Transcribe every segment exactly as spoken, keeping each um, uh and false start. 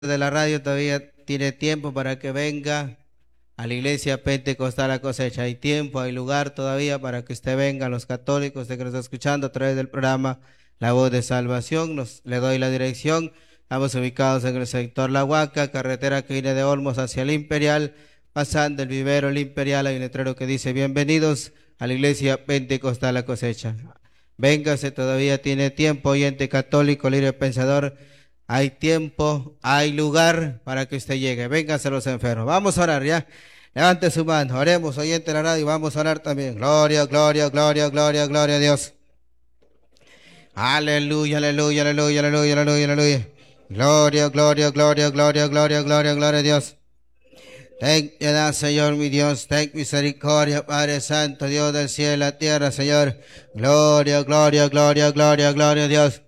de la radio todavía tiene tiempo para que venga a la iglesia Pentecostal La Cosecha. Hay tiempo, hay lugar todavía para que usted venga, los católicos, usted que nos está escuchando a través del programa La Voz de Salvación. Nos, le doy la dirección. Estamos ubicados en el sector La Huaca, carretera que viene de Olmos hacia el Imperial, pasando el vivero El Imperial. Hay un letrero que dice: bienvenidos a la iglesia Pentecostal La Cosecha. Véngase, todavía tiene tiempo, oyente católico, libre pensador. Hay tiempo, hay lugar para que usted llegue. Véngase los enfermos. Vamos a orar ya. Levante su mano. Oremos, oyente de la radio. Vamos a orar también. Gloria, gloria, gloria, gloria, gloria a Dios. Aleluya, aleluya, aleluya, aleluya, aleluya, aleluya. Gloria, gloria, gloria, gloria, gloria, gloria, gloria a Dios. Ten piedad, Señor mi Dios, ten misericordia, Padre Santo, Dios del cielo y la tierra, Señor. Gloria, gloria, gloria, gloria, gloria a Dios.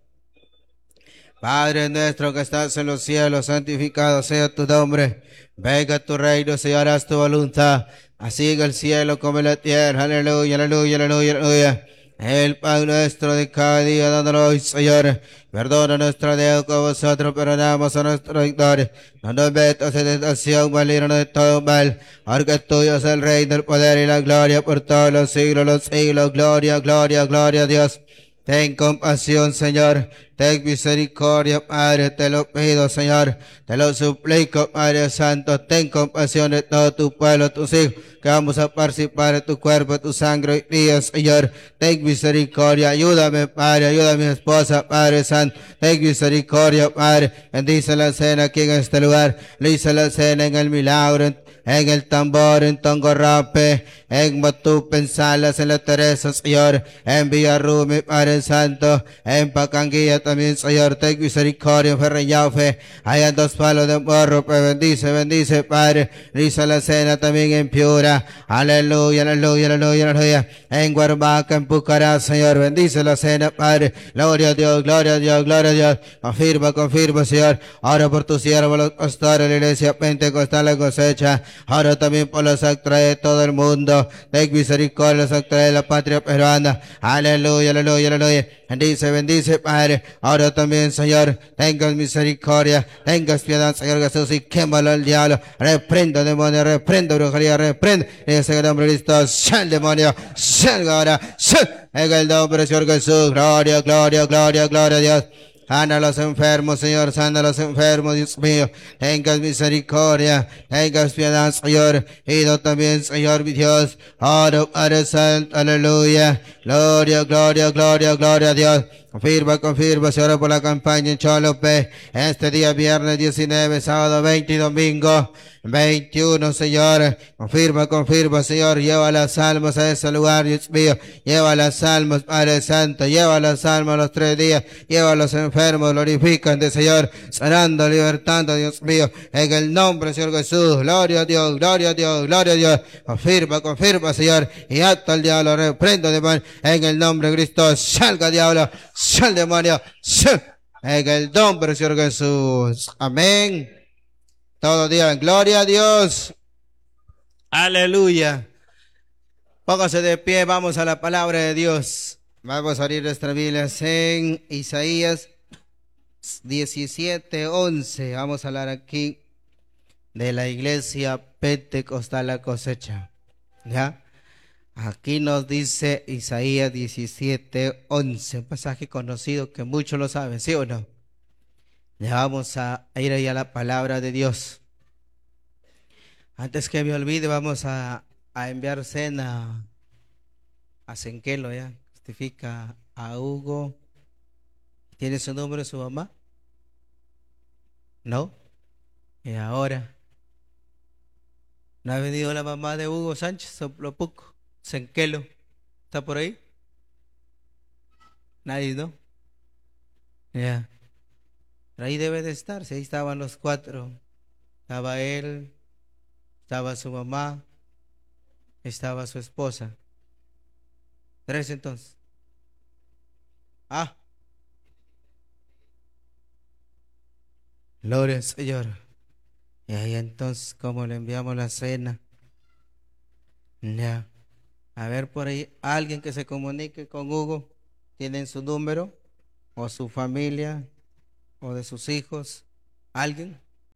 Padre nuestro que estás en los cielos, santificado sea tu nombre. Venga tu reino, Señor, haz tu voluntad, así en el cielo como en la tierra. Aleluya, aleluya, aleluya, aleluya. El pan nuestro de cada día, dándolo hoy, Señor. Perdona nuestra deuda como vosotros perdonamos a nuestros deudores. No nos metas en tentación, mas líbranos de todo mal. Porque tuyo es el reino, el poder y la gloria por todos los siglos, los siglos. Gloria, gloria, gloria a Dios. Ten compasión, Señor. Ten misericordia, Padre, te lo pido, Señor. Te lo suplico, Padre Santo. Ten compasión de todo tu pueblo, tus hijos, que vamos a participar de tu cuerpo, tu sangre hoy día, Señor. Ten misericordia. Ayúdame, Padre. Ayuda a mi esposa, Padre Santo. Ten misericordia, Padre. Bendice la cena aquí en este lugar. Bendice la cena en el milagro, en, en el tambor, en Tongorrape, en Matú, en Salas, en la Teresa, Señor. En Villarrumi, Padre Santo. En Pacanguilla también, Señor. Ten misericordia, en Ferreñaufe. Hay en dos palos de morro, pues bendice, bendice, Padre. Bendice la cena también en Piura. Aleluya, aleluya, aleluya, aleluya. En Guarmaca, en Pucará, Señor. Bendice la cena, Padre. Gloria a Dios, gloria a Dios, gloria a Dios. Confirma, confirma, Señor. Ahora por tu siervo, los pastores de la iglesia Pentecostal La Cosecha. Ahora también por los actores de todo el mundo. Ten misericordia, los actores de la patria peruana. Aleluya, aleluya, aleluya. Bendice, bendice, Padre. Ahora también, Señor, tengas misericordia, tengas piedad, Señor Jesús, y quémalo al diablo. Reprendo, demonio, reprendo, brujería, reprendo. En ese nombre de Cristo, sal, demonio, sal ahora, sal. En el nombre del Señor Jesús, gloria, gloria, gloria, gloria a Dios. Sana a los enfermos, Señor, sana a los enfermos, Dios mío. Tengas misericordia, tengas piedad, Señor. Y no también, Señor, mi Dios. Oro, Padre Santo, aleluya. Gloria, gloria, gloria, gloria a Dios. Confirma, confirma, Señor, por la campaña en Cholope. Este día, viernes diecinueve, sábado veinte y domingo veintiuno, Señor. Confirma, confirma, Señor. Lleva las almas a ese lugar, Dios mío. Lleva las almas, Padre Santo. Lleva las almas los tres días. Lleva a los enfermos, glorificante, Señor. Sanando, libertando, Dios mío. En el nombre, Señor Jesús. Gloria a Dios, gloria a Dios, gloria a Dios. Confirma, confirma, Señor. Y hasta el diablo, reprendo, demonio. En el nombre de Cristo, salga, diablo. Sal, demonio. Sal. En el nombre, Señor Jesús. Amén. Todo día en gloria a Dios. Aleluya. Póngase de pie, vamos a la palabra de Dios. Vamos a abrir nuestras Biblias en Isaías diecisiete, once. Vamos a hablar aquí de la iglesia Pentecostal La Cosecha. ¿Ya? Aquí nos dice Isaías diecisiete, once. Un pasaje conocido que muchos lo saben, ¿sí o no? Ya vamos a ir ahí a la palabra de Dios. Antes que me olvide, vamos a, a enviar cena a Senquelo, ya. Justifica a Hugo. ¿Tiene su nombre su mamá? ¿No? Y ahora, ¿no ha venido la mamá de Hugo Sánchez, Soplopuco, Senquelo? ¿Está por ahí? Nadie, ¿no? Ya. Pero ahí debe de estar, si ahí estaban los cuatro. Estaba él, estaba su mamá, estaba su esposa. Tres entonces. Ah. Gloria al Señor. Y ahí entonces, ¿cómo le enviamos la cena? Ya. A ver por ahí, alguien que se comunique con Hugo. ¿Tienen su número? ¿O su familia? ¿O de sus hijos? ¿Alguien?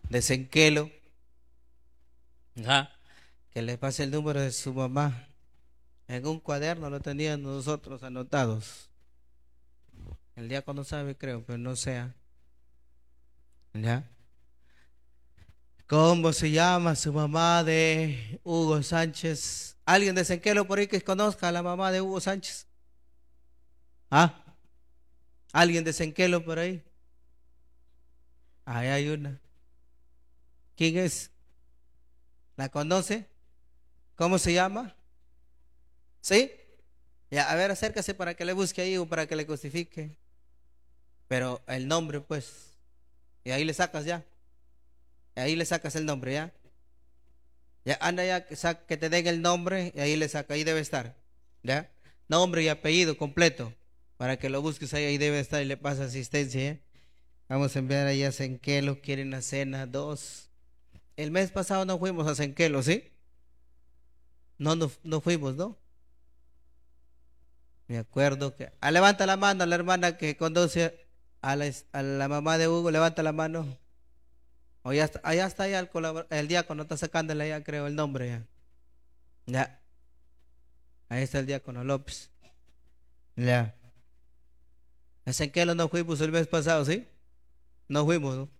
de Senquelo, ¿ah? Que le pase el número de su mamá. En un cuaderno lo tenían nosotros anotados. El diácono sabe, creo, pero no sea. ¿Ya? ¿Cómo se llama su mamá de Hugo Sánchez? ¿Alguien de Senquelo por ahí que conozca a la mamá de Hugo Sánchez? ¿Ah? ¿Alguien de Senquelo por ahí? Ahí hay una. ¿Quién es? ¿La conoce? ¿Cómo se llama? ¿Sí? Ya, a ver, acércase para que le busque ahí o para que le justifique. Pero el nombre, pues. Y ahí le sacas ya. Y ahí le sacas el nombre ya. Ya, anda ya, que, sa- que te den el nombre y ahí le saca, ahí debe estar. ¿Ya? Nombre y apellido completo. Para que lo busques ahí, ahí debe estar y le pasa asistencia, ¿ya? Vamos a enviar ahí a Senquelo, quieren la cena, dos. El mes pasado no fuimos a Senquelo, ¿sí? No, no, no fuimos, ¿no? Me acuerdo que... Ah, levanta la mano la hermana que conduce a la, a la mamá de Hugo, levanta la mano. O ya está, allá está ya el, colabor- el diácono, está sacándole ya, creo, el nombre ya. Ya, ahí está el diácono López. Ya. A Senquelo no fuimos el mes pasado, ¿sí? No fuimos, ¿no?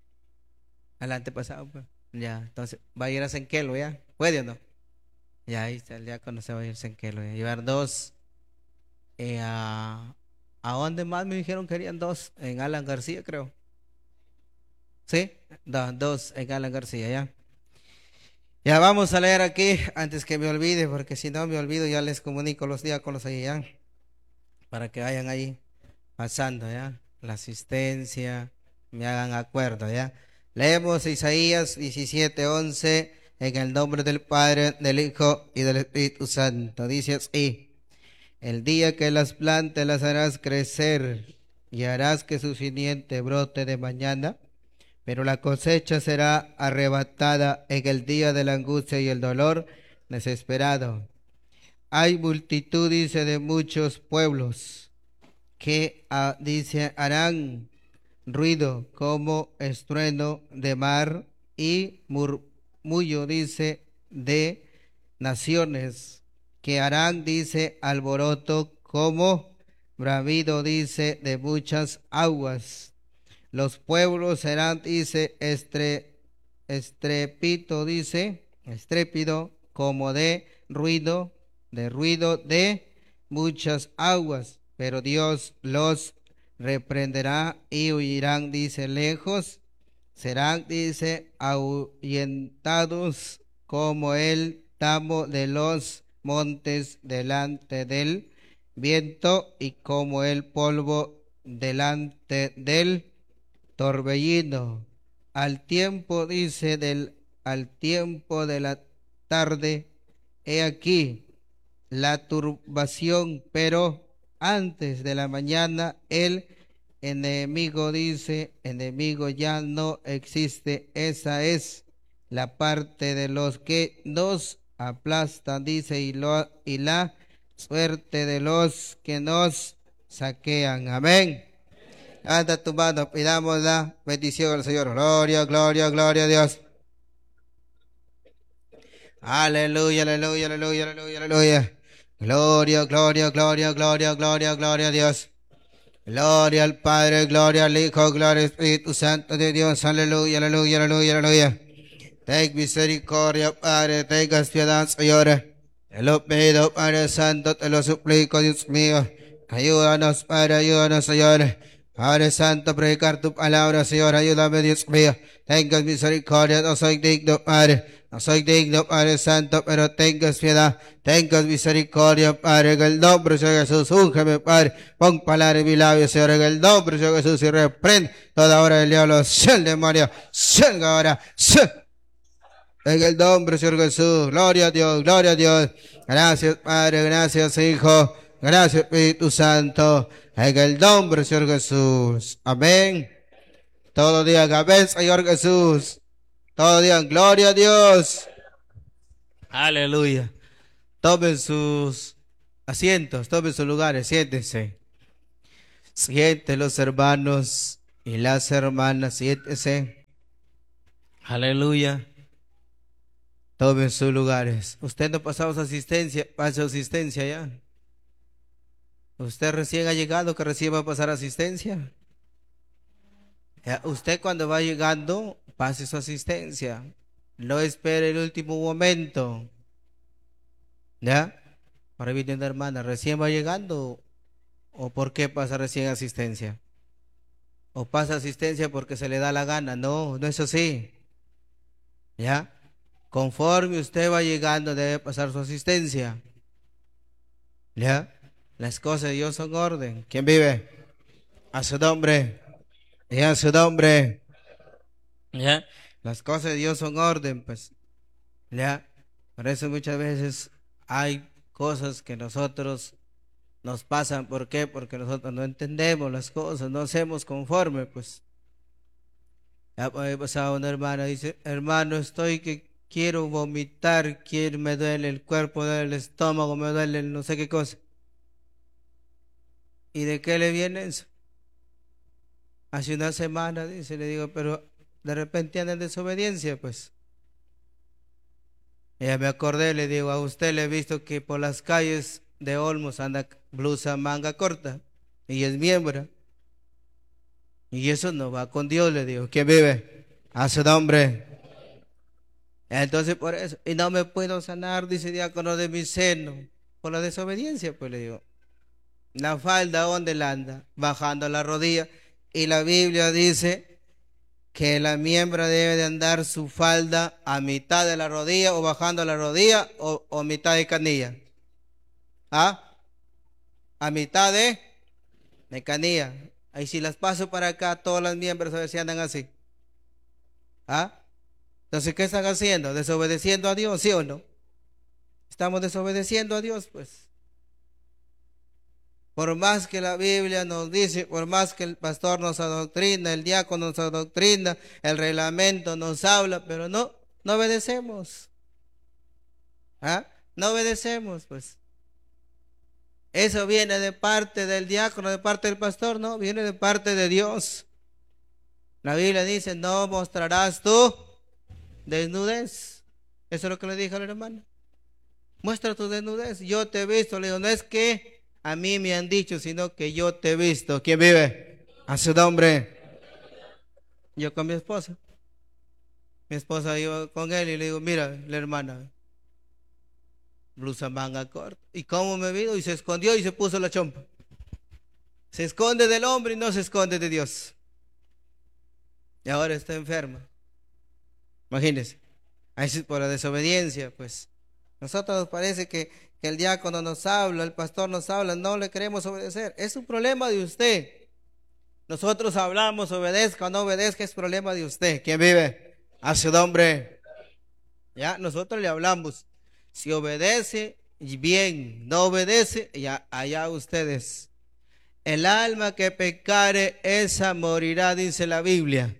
Al antepasado, pues. Ya, entonces, va a ir a Senquelo ya. ¿Puede o no? Ya, ahí está el diácono, se va a ir a Senquelo ya. Llevar dos. eh, a, ¿A dónde más me dijeron que querían dos? En Alan García, creo. ¿Sí? Da- dos en Alan García, ya. Ya vamos a leer aquí antes que me olvide, porque si no me olvido ya les comunico los diáconos ahí ya, para que vayan ahí pasando ya, la asistencia, me hagan acuerdo ya. Leemos Isaías diecisiete once en el nombre del Padre, del Hijo y del Espíritu Santo. Dice así: el día que las plantas las harás crecer y harás que su simiente brote de mañana, pero la cosecha será arrebatada en el día de la angustia y el dolor desesperado. Hay multitud, dice, de muchos pueblos que, ah, dice, harán ruido como estruendo de mar y murmullo, dice, de naciones, que harán, dice, alboroto como bravido, dice, de muchas aguas. Los pueblos serán, dice, estre, estrepito, dice, estrépido, como de ruido, de ruido de muchas aguas. Pero Dios los reprenderá y huirán, dice, lejos. Serán, dice, ahuyentados como el tamo de los montes delante del viento y como el polvo delante del torbellino. Al tiempo, dice, del, al tiempo de la tarde, he aquí la turbación, pero antes de la mañana el enemigo, dice, enemigo ya no existe. Esa es la parte de los que nos aplastan, dice, y, lo, y la suerte de los que nos saquean. Amén. Levanta tu mano, pidamos la bendición al Señor. Gloria, gloria, gloria a Dios. Aleluya, aleluya, aleluya, aleluya, aleluya. Gloria, gloria, gloria, gloria, gloria, gloria a Dios. Gloria al Padre, gloria al Hijo, gloria al Espíritu Santo de Dios. Aleluya, aleluya, aleluya, aleluya. Ten misericordia, Padre, tengas piedad, Señor. Te lo pido, Padre Santo, te lo suplico, Dios mío. Ayúdanos, Padre, ayúdanos, Señor. Padre Santo, predicar tu palabra, Señor, ayúdame, Dios mío. Tengas misericordia, no soy digno, Padre. No soy digno, Padre Santo, pero tengas piedad, tengas misericordia, Padre, en el nombre de Señor Jesús. Úngeme, Padre, pon palabra en mi labio, Señor, en el nombre de Señor Jesús, y reprende toda hora del diablo, el demonio, salga ahora, salga. En el nombre del Señor Jesús, gloria a Dios, gloria a Dios. Gracias, Padre, gracias, Hijo, gracias, Espíritu Santo. En el nombre del Señor Jesús. Amén. Todo día, amén, Señor Jesús. Todo día, gloria a Dios. Aleluya. Tomen sus asientos, tomen sus lugares, siéntense. Siéntense los hermanos y las hermanas, siéntense. Aleluya. Tomen sus lugares. Usted no pasaba su asistencia, pasa su asistencia ya. Usted recién ha llegado, que recién va a pasar asistencia. Ya, usted cuando va llegando, pase su asistencia. No espere el último momento. ¿Ya? Ahora viene una hermana, recién va llegando. ¿O por qué pasa recién asistencia? ¿O pasa asistencia porque se le da la gana? No, no es así. ¿Ya? Conforme usted va llegando, debe pasar su asistencia. ¿Ya? Las cosas de Dios son orden. ¿Quién vive? A su nombre. Y a su nombre. ¿Ya? Las cosas de Dios son orden, pues. ¿Ya? Por eso muchas veces hay cosas que nosotros nos pasan. ¿Por qué? Porque nosotros no entendemos las cosas, no hacemos conforme, pues. Ya ha pasado una hermana, dice, hermano, estoy que quiero vomitar, quiero, me duele el cuerpo, me duele el estómago, me duele el no sé qué cosa. ¿Y de qué le viene eso? Hace una semana, dice, le digo, pero de repente anda en desobediencia, pues. Ya me acordé, le digo, a usted le he visto que por las calles de Olmos anda blusa manga corta y es miembro. Y eso no va con Dios, le digo. ¿Quién vive? A su nombre. Entonces por eso, y no me puedo sanar, dice diácono, de mi seno, por la desobediencia, pues le digo. La falda, ¿dónde la anda? Bajando la rodilla. Y la Biblia dice que la miembro debe de andar su falda a mitad de la rodilla o bajando la rodilla o, o mitad de canilla. ¿Ah? A mitad de, de canilla. Ahí si las paso para acá, todas las miembros a ver si andan así. ¿Ah? Entonces, ¿qué están haciendo? ¿Desobedeciendo a Dios, sí o no? Estamos desobedeciendo a Dios, pues. Por más que la Biblia nos dice, por más que el pastor nos adoctrina, el diácono nos adoctrina, el reglamento nos habla, pero no, no obedecemos. ¿Ah? No obedecemos, pues. Eso viene de parte del diácono, de parte del pastor, no, viene de parte de Dios. La Biblia dice, no mostrarás tú desnudez. Eso es lo que le dije a la hermana. Muestra tu desnudez. Yo te he visto, le digo, no es que a mí me han dicho, sino que yo te he visto. ¿Quién vive? A su nombre. Yo con mi esposa. Mi esposa iba con él y le digo, mira, la hermana, blusa manga corta. ¿Y cómo me vino? Y se escondió y se puso la chompa. Se esconde del hombre y no se esconde de Dios. Y ahora está enferma. Imagínense. Ahí es por la desobediencia, pues. Nosotros nos parece que, que el diácono nos habla, el pastor nos habla, no le queremos obedecer. Es un problema de usted. Nosotros hablamos, obedezca o no obedezca, es problema de usted. ¿Quién vive? A su nombre. Ya, nosotros le hablamos. Si obedece, bien. No obedece, ya, allá ustedes. El alma que pecare, esa morirá, dice la Biblia.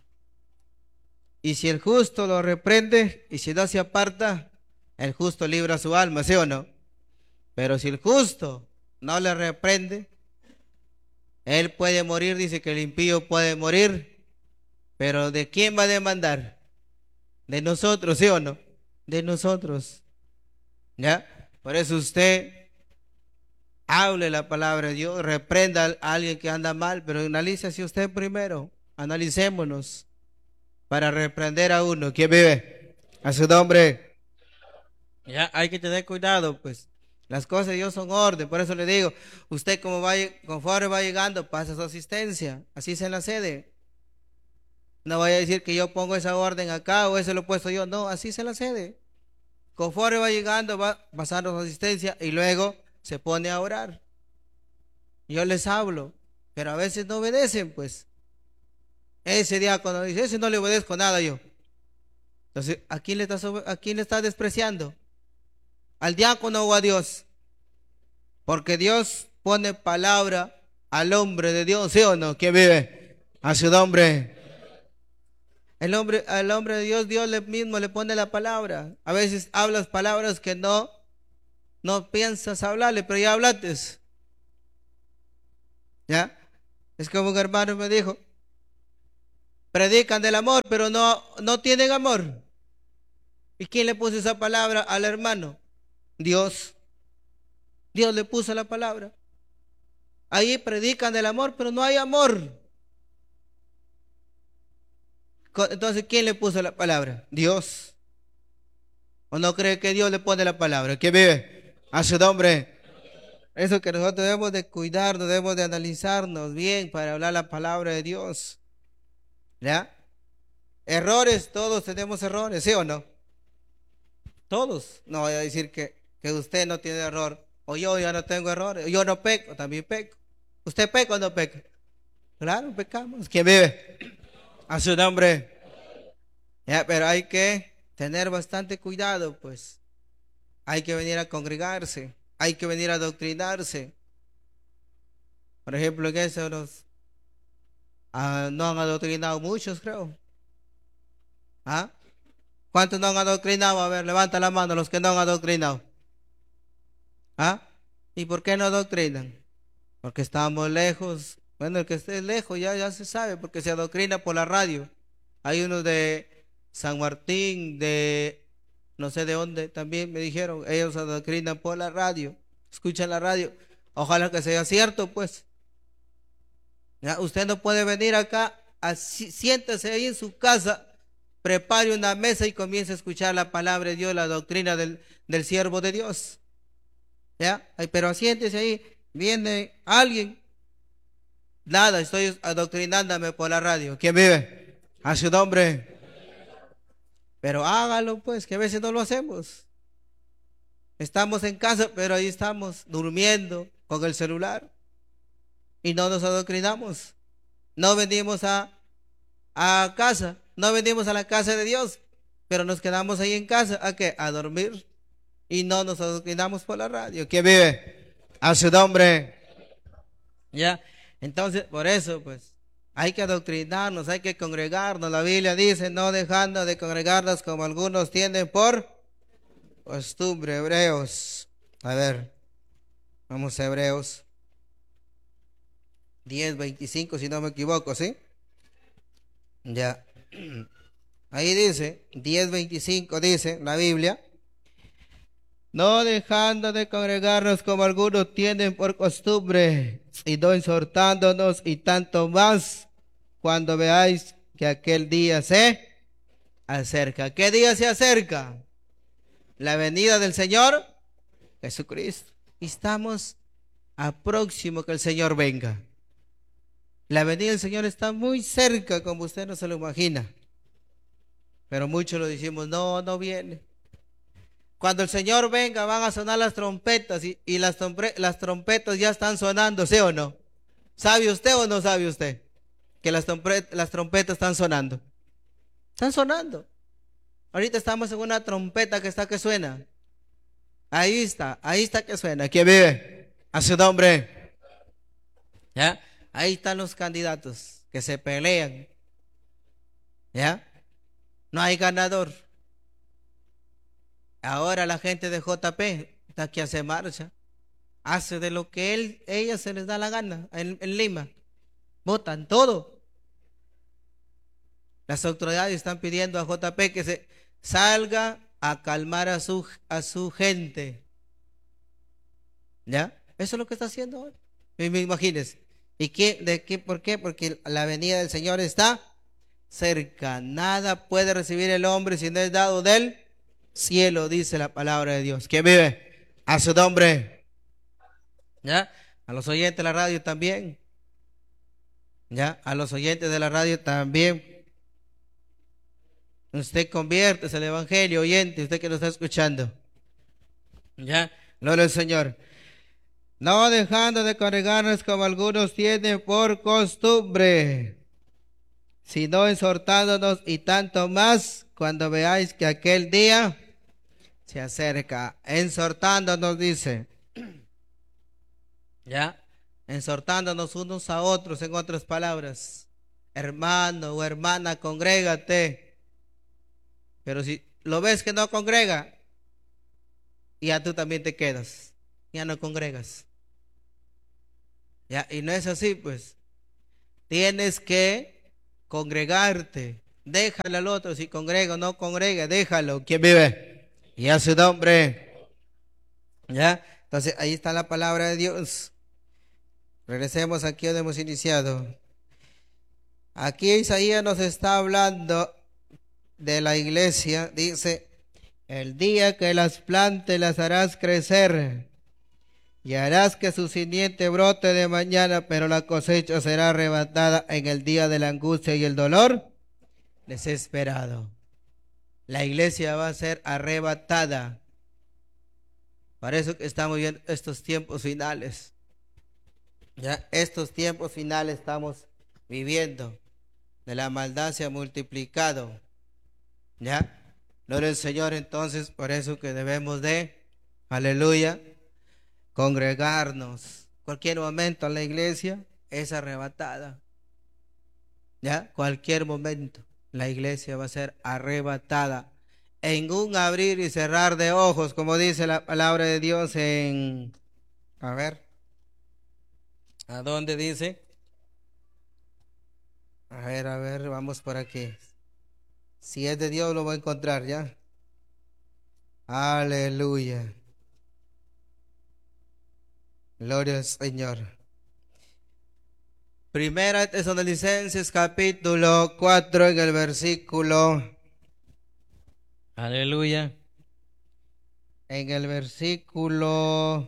Y si el justo lo reprende, y si no se aparta, el justo libra su alma, ¿sí o no? Pero si el justo no le reprende, él puede morir, dice que el impío puede morir, pero ¿de quién va a demandar? De nosotros, ¿sí o no? De nosotros. ¿Ya? Por eso usted hable la palabra de Dios, reprenda a alguien que anda mal, pero analícese usted primero, analicémonos para reprender a uno. ¿Quién vive? A su nombre. Ya, hay que tener cuidado, pues. Las cosas de Dios son orden, por eso le digo, usted como va, conforme va llegando, pasa su asistencia, así se la cede. No vaya a decir que yo pongo esa orden acá o eso lo he puesto yo, no, así se la cede. Conforme va llegando, va pasando su asistencia y luego se pone a orar. Yo les hablo, pero a veces no obedecen, pues. Ese diácono dice, ese no le obedezco nada yo. Entonces, ¿a quién le estás, a quién le estás despreciando? ¿Al diácono o a Dios? Porque Dios pone palabra al hombre de Dios, ¿sí o no? ¿Quién vive? A su nombre. El hombre, al hombre de Dios, Dios le mismo le pone la palabra. A veces hablas palabras que no, no piensas hablarle, pero ya hablaste. ¿Ya? Es como un hermano me dijo, Predican del amor, pero no, no tienen amor. ¿Y quién le puso esa palabra al hermano? Dios. Dios le puso la palabra. Ahí predican del amor, pero no hay amor. Entonces, ¿quién le puso la palabra? Dios. ¿O no cree que Dios le pone la palabra? ¿Quién vive? A su nombre. Eso que nosotros debemos de cuidarnos, debemos de analizarnos bien para hablar la palabra de Dios. ¿Ya? Errores, todos tenemos errores, ¿sí o no? Todos. No voy a decir que, que usted no tiene error. O yo ya no tengo errores. Yo no peco, también peco. ¿Usted peca o no peca? Claro, pecamos. ¿Quién vive? A su nombre. Ya, pero hay que tener bastante cuidado, pues. Hay que venir a congregarse. Hay que venir a adoctrinarse. Por ejemplo, en eso los, ah, no han adoctrinado muchos, creo. ¿Ah? ¿Cuántos no han adoctrinado? A ver, levanta la mano los que no han adoctrinado. ¿Ah? ¿Y por qué no adoctrinan? Porque estamos lejos. Bueno, el que esté lejos ya, ya se sabe, porque se adoctrina por la radio. Hay unos de San Martín, de no sé de dónde, también me dijeron, ellos adoctrinan por la radio, escuchan la radio. Ojalá que sea cierto, pues. ¿Ya? Usted no puede venir acá, así, siéntese ahí en su casa, prepare una mesa y comience a escuchar la palabra de Dios, la doctrina del, del siervo de Dios. ¿Ya? Ay, pero siéntese ahí, viene alguien. Nada, estoy adoctrinándome por la radio. ¿Quién vive? A su nombre. Pero hágalo, pues, que a veces no lo hacemos. Estamos en casa, pero ahí estamos durmiendo con el celular. Y no nos adoctrinamos. No venimos a, a casa, no venimos a la casa de Dios, pero nos quedamos ahí en casa. ¿A qué? A dormir. Y no nos adoctrinamos por la radio. ¿Quién vive? A su nombre. Ya. Entonces, por eso, pues, hay que adoctrinarnos, hay que congregarnos. La Biblia dice, no dejando de congregarnos como algunos tienen por costumbre. Hebreos. A ver, vamos a Hebreos diez, veinticinco, si no me equivoco, ¿sí? Ya. Ahí dice, diez, veinticinco, dice la Biblia. No dejando de congregarnos como algunos tienen por costumbre, y no exhortándonos, y tanto más cuando veáis que aquel día se acerca. ¿Qué día se acerca? La venida del Señor Jesucristo. Y estamos a próximo que el Señor venga. La venida del Señor está muy cerca, como usted no se lo imagina. Pero muchos lo decimos, no, no viene. Cuando el Señor venga van a sonar las trompetas y, y las, las trompetas ya están sonando, ¿sí o no? ¿Sabe usted o no sabe usted que las, las trompetas están sonando? Están sonando. Ahorita estamos en una trompeta que está que suena. Ahí está, ahí está que suena. ¿Quién vive? A su nombre. ¿Ya? Ahí están los candidatos que se pelean. ¿Ya? No hay ganador. Ahora la gente de J P está que hace marcha, hace de lo que él, ella se les da la gana en, en Lima, votan todo. Las autoridades están pidiendo a J P que se salga a calmar a su, a su gente. ¿Ya? Eso es lo que está haciendo ahora. Imagínense. ¿Y qué, de qué, por qué? Porque la venida del Señor está cerca. Nada puede recibir el hombre si no es dado de él. Cielo, dice la palabra de Dios. ¿Quién vive? A su nombre. ¿Ya? A los oyentes de la radio también. ¿Ya? A los oyentes de la radio también. Usted conviértese al evangelio, oyente, usted que lo está escuchando. ¿Ya? Gloria al Señor. No dejando de congregarnos como algunos tienen por costumbre, sino exhortándonos, y tanto más cuando veáis que aquel día se acerca. Exhortándonos, dice. ¿Ya? Exhortándonos unos a otros, en otras palabras. Hermano o hermana, congrégate. Pero si lo ves que no congrega, ya tú también te quedas. Ya no congregas. ¿Ya? Y no es así, pues. Tienes que congregarte. Déjalo al otro, si congrega o no congrega, déjalo. ¿Quién vive? Y a su nombre. ¿Ya? Entonces ahí está la palabra de Dios. Regresemos aquí donde hemos iniciado. Aquí Isaías nos está hablando de la iglesia. Dice, el día que las plantes las harás crecer y harás que su simiente brote de mañana, pero la cosecha será arrebatada en el día de la angustia y el dolor desesperado. La iglesia va a ser arrebatada. Para eso que estamos viendo estos tiempos finales. Ya estos tiempos finales estamos viviendo. De la maldad se ha multiplicado. Ya. Gloria al Señor. Entonces, por eso que debemos de, aleluya, congregarnos. Cualquier momento la iglesia es arrebatada. Ya. Cualquier momento la iglesia va a ser arrebatada. En un abrir y cerrar de ojos, como dice la palabra de Dios en, a ver, ¿a dónde dice? A ver, a ver, vamos por aquí. Si es de Dios lo voy a encontrar, ¿ya? Aleluya. Gloria al Señor. Primera de Tesalonicenses capítulo cuatro en el versículo. Aleluya. En el versículo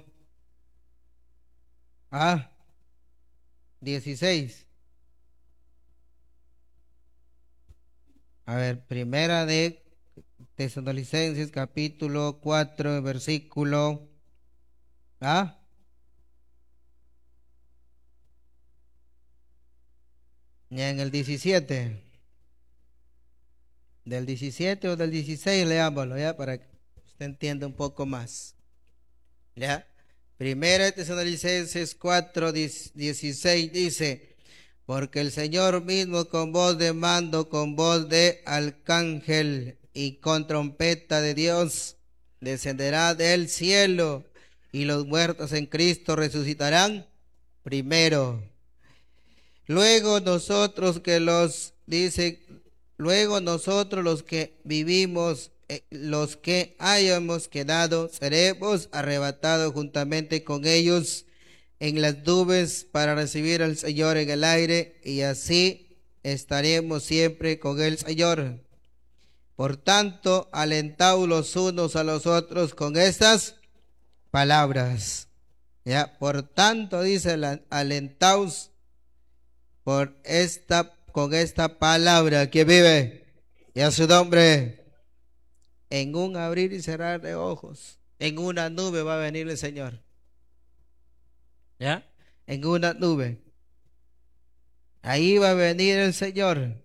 ah, dieciséis. A ver, primera de Tesalonicenses capítulo cuatro, versículo ¿ah? Ya en el diecisiete. Del diecisiete o del dieciséis, leámoslo, ya, para que usted entienda un poco más. Ya. Primera de Tesalonicenses cuatro, dieciséis dice: porque el Señor mismo con voz de mando, con voz de arcángel y con trompeta de Dios descenderá del cielo, y los muertos en Cristo resucitarán primero. Luego nosotros que los, dice, luego nosotros los que vivimos, eh, los que hayamos quedado, seremos arrebatados juntamente con ellos en las nubes para recibir al Señor en el aire, y así estaremos siempre con el Señor. Por tanto, alentaos los unos a los otros con estas palabras. Ya, por tanto, dice, alentaos por esta, con esta palabra que vive, y a su nombre, en un abrir y cerrar de ojos, en una nube va a venir el Señor. ¿Ya? En una nube. Ahí va a venir el Señor.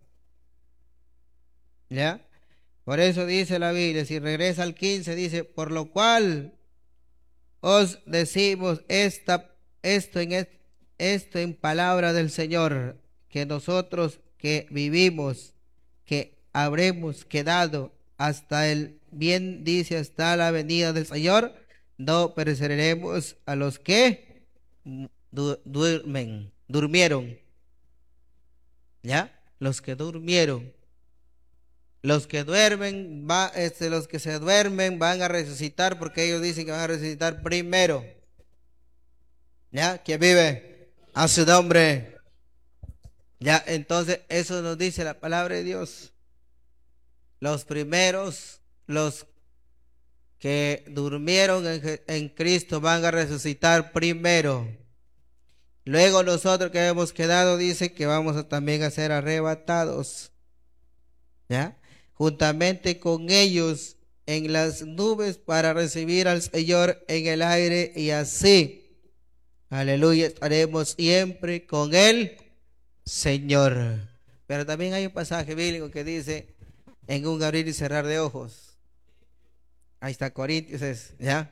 ¿Ya? Por eso dice la Biblia, si regresa al quince, dice, por lo cual os decimos esta, esto, en, esto en palabra del Señor, que nosotros que vivimos, que habremos quedado hasta el, bien dice, hasta la venida del Señor, no pereceremos a los que du duermen, durmieron. ¿Ya? Los que durmieron. Los que duermen, va, este, los que se duermen van a resucitar, porque ellos dicen que van a resucitar primero. ¿Ya? ¿Quién vive? A su nombre. Ya, entonces eso nos dice la palabra de Dios. Los primeros, los que durmieron en, en Cristo van a resucitar primero. Luego nosotros que hemos quedado, dice que vamos a también a ser arrebatados. ¿Ya? Juntamente con ellos en las nubes para recibir al Señor en el aire, y así, aleluya, estaremos siempre con el Señor. Pero también hay un pasaje bíblico que dice, en un abrir y cerrar de ojos. Ahí está Corintios, es, ¿ya?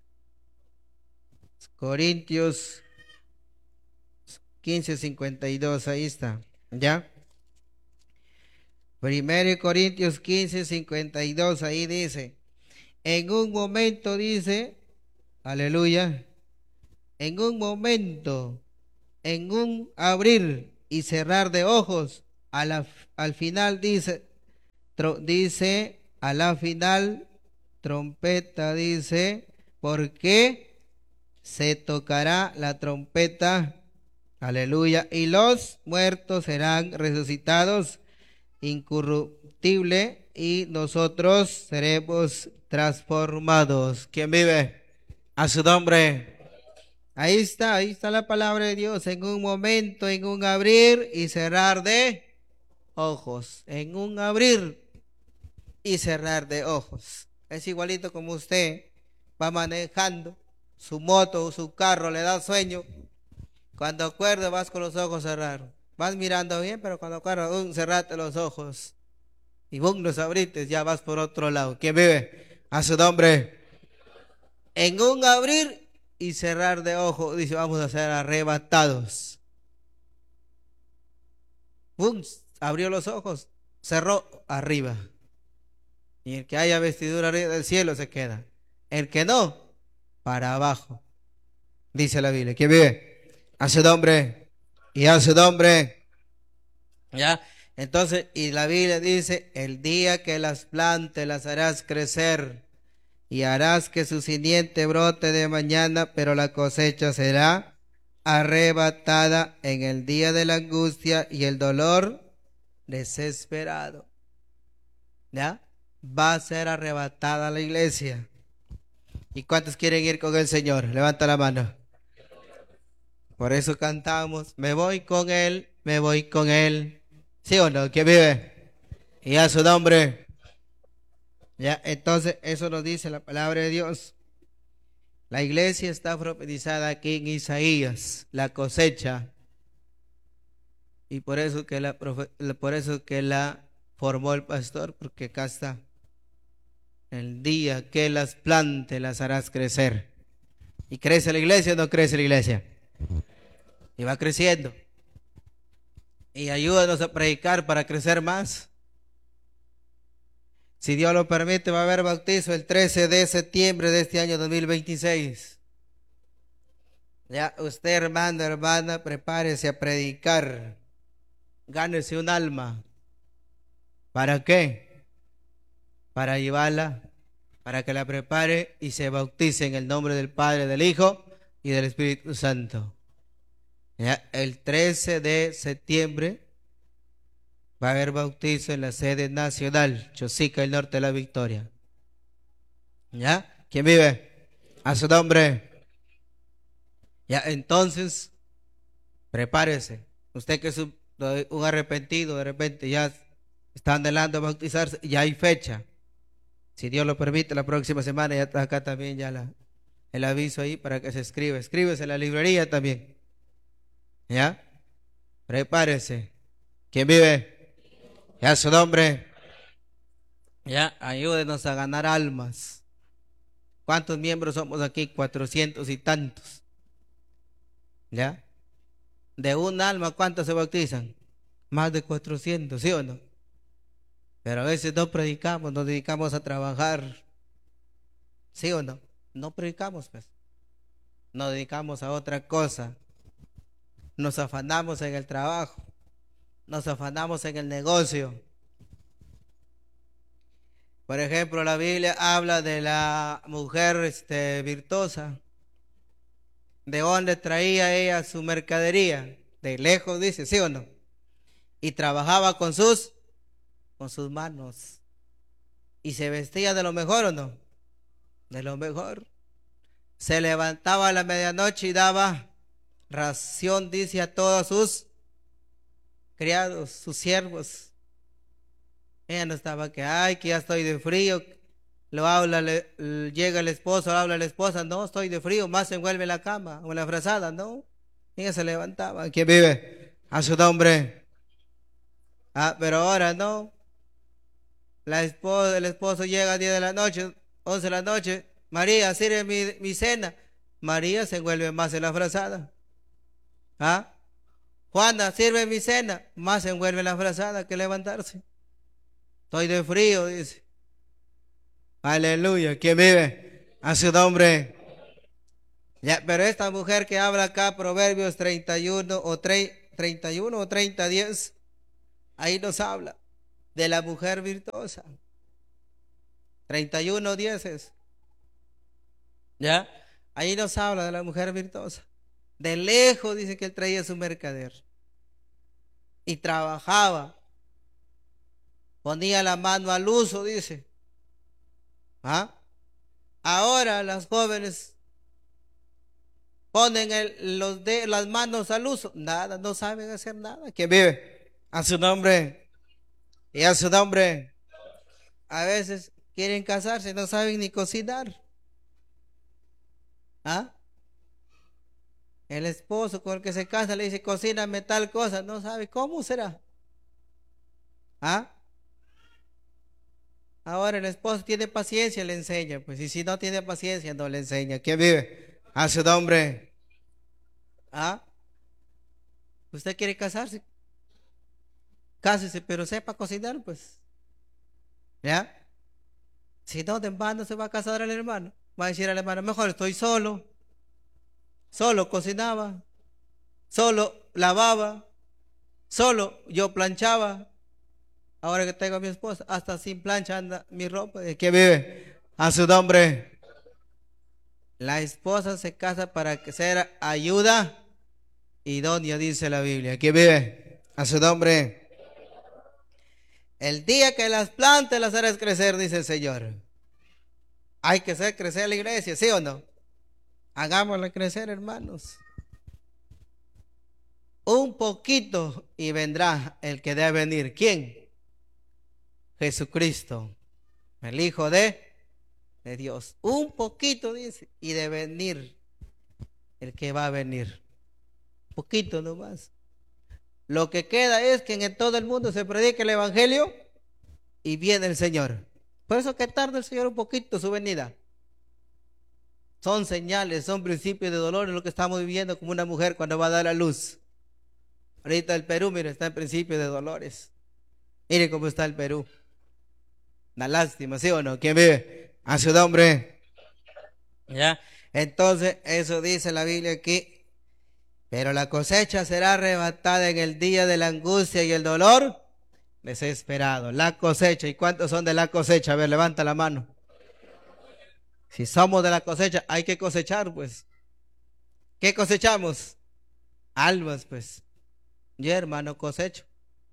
Corintios quince, cincuenta y dos, ahí está, ¿ya? Primero Corintios quince, cincuenta y dos, ahí dice, en un momento, dice, aleluya, en un momento, en un abrir y cerrar de ojos, a la, al final dice, tro, dice, a la final, trompeta dice, porque se tocará la trompeta, aleluya, y los muertos serán resucitados incorruptible y nosotros seremos transformados. ¿Quién vive? A su nombre. Ahí está, ahí está la palabra de Dios, en un momento, en un abrir y cerrar de ojos, en un abrir y cerrar de ojos. Es igualito como usted va manejando su moto o su carro, le da sueño. Cuando acuerdas vas con los ojos cerrados. Vas mirando bien, pero cuando acuerdas, um, cerrate los ojos. Y boom, los abrites, ya vas por otro lado. ¿Quién vive? A su nombre. En un abrir y cerrar de ojos, dice, vamos a ser arrebatados. Boom, abrió los ojos, cerró arriba. Y el que haya vestidura arriba del cielo se queda. El que no, para abajo. Dice la Biblia. ¿Quién vive? A su nombre. Y a su nombre. ¿Ya? Entonces, y la Biblia dice, el día que las plantes las harás crecer y harás que su simiente brote de mañana, pero la cosecha será arrebatada en el día de la angustia y el dolor desesperado. ¿Ya? Va a ser arrebatada la iglesia. ¿Y cuántos quieren ir con el Señor? Levanta la mano. Por eso cantamos, me voy con Él, me voy con Él. ¿Sí o no? ¿Quién vive? Y a su nombre. Ya, entonces eso nos dice la palabra de Dios. La iglesia está profetizada aquí en Isaías, la cosecha. Y por eso que la, por eso que la formó el pastor, porque acá está. El día que las plantes las harás crecer. ¿Y crece la iglesia o no crece la iglesia? Y va creciendo. Y ayúdanos a predicar para crecer más. Si Dios lo permite, va a haber bautizo el trece de septiembre de este año dos mil veintiséis. Ya usted, hermano, hermana, prepárese a predicar. Gánese un alma. ¿Para qué? Para llevarla, para que la prepare y se bautice en el nombre del Padre, del Hijo y del Espíritu Santo. Ya, el trece de septiembre va a haber bautizo en la sede nacional, Chosica, el norte de la Victoria. ¿Ya? ¿Quién vive? A su nombre. Ya, entonces, prepárese. Usted que es un, un arrepentido, de repente ya está anhelando a bautizarse, ya hay fecha. Si Dios lo permite, la próxima semana ya está acá también ya la, el aviso ahí para que se escriba. Escríbese en la librería también. ¿Ya? Prepárese. ¿Quién vive? Ya su nombre. Ya, ayúdenos a ganar almas. ¿Cuántos miembros somos aquí? Cuatrocientos y tantos. ¿Ya? De un alma, ¿cuántos se bautizan? Más de cuatrocientos, ¿sí o no? Pero a veces no predicamos, nos dedicamos a trabajar. ¿Sí o no? No predicamos, pues. Nos dedicamos a otra cosa. Nos afanamos en el trabajo. Nos afanamos en el negocio. Por ejemplo, la Biblia habla de la mujer este, virtuosa. ¿De dónde traía ella su mercadería? De lejos, dice, ¿sí o no? Y trabajaba con sus, con sus manos. ¿Y se vestía de lo mejor o no? De lo mejor. Se levantaba a la medianoche y daba ración, dice, a todos sus criados, sus siervos. Ella no estaba que, ay, que ya estoy de frío. Lo habla, le, llega el esposo, habla la esposa, no, estoy de frío, más se envuelve en la cama o en la frazada, no. Ella se levantaba. ¿Quién vive? A su nombre. Ah, pero ahora no. La esposa, el esposo llega a diez de la noche, once de la noche. María, sirve mi, mi cena. María se envuelve más en la frazada. ¿Ah? Juana, sirve mi cena. Más se envuelve en la frazada que levantarse. Estoy de frío, dice. Aleluya. ¿Quién vive? A su nombre. Ya, pero esta mujer que habla acá, Proverbios treinta y uno o treinta y uno o treinta, diez, Ahí nos habla de la mujer virtuosa. treinta y uno diez es. ¿Ya? Ahí nos habla de la mujer virtuosa. De lejos dice que él traía su mercader. Y trabajaba. Ponía la mano al uso, dice. ¿Ah? Ahora las jóvenes ponen el, los de, las manos al uso. Nada, no saben hacer nada. ¿Quién vive? A su nombre. Y a su nombre. A veces quieren casarse, no saben ni cocinar. ¿Ah? El esposo con el que se casa le dice, cocíname tal cosa. No sabe cómo será. ¿Ah? Ahora el esposo tiene paciencia, le enseña. Pues y si no tiene paciencia, no le enseña. ¿Quién vive? A su nombre. ¿Ah? ¿Usted quiere casarse? Cásese, pero sepa cocinar, pues. ¿Ya? Si no, de en vano se va a casar el hermano. Va a decir al hermano, mejor estoy solo. Solo cocinaba. Solo lavaba. Solo yo planchaba. Ahora que tengo a mi esposa, hasta sin plancha anda mi ropa. ¿Quién vive? A su nombre. La esposa se casa para que sea ayuda idónea, dice la Biblia. ¿Quién vive? A su nombre. El día que las plantes las harás crecer, dice el Señor. Hay que hacer crecer la iglesia, ¿sí o no? Hagámosla crecer, hermanos. Un poquito y vendrá el que debe venir. ¿Quién? Jesucristo, el Hijo de, de Dios. Un poquito, dice, y de venir el que va a venir. Poquito nomás. Lo que queda es que en todo el mundo se predique el Evangelio y viene el Señor. Por eso que tarda el Señor un poquito su venida. Son señales, son principios de dolor en lo que estamos viviendo como una mujer cuando va a dar a luz. Ahorita el Perú, mire, está en principio de dolores. Mire cómo está el Perú. Una lástima, ¿sí o no? ¿Quién vive? A su nombre. ¿Ya? Entonces, eso dice la Biblia aquí. Pero la cosecha será arrebatada en el día de la angustia y el dolor desesperado. La cosecha. ¿Y cuántos son de la cosecha? A ver, levanta la mano. Si somos de la cosecha, hay que cosechar, pues. ¿Qué cosechamos? Almas, pues. Yo, hermano, cosecho.